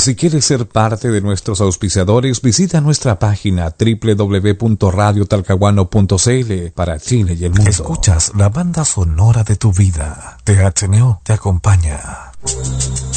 Si quieres ser parte de nuestros auspiciadores, visita nuestra página www.radiotalcahuano.cl para Chile y el mundo. Escuchas la banda sonora de tu vida. THNO te acompaña.